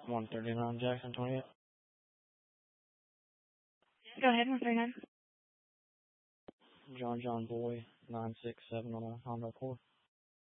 139 Jackson 28. Go ahead, 139. John Boy 967 on a Honda Accord.